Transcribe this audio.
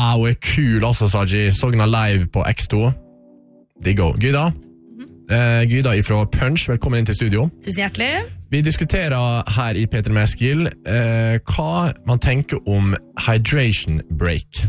hun er kul altså, Saji. Sogna live på X2. Diggo. Gyda? Gyda fra Punch, velkommen inn til studio. Tusen hjertelig. Vi diskuterer her i Peter Meskil hva man tenker om hydration break.